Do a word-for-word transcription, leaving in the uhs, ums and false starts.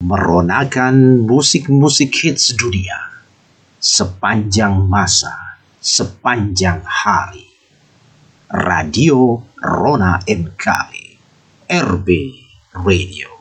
meronakan musik-musik hits dunia sepanjang masa, sepanjang hari. Radio Rona M K, R B Radio.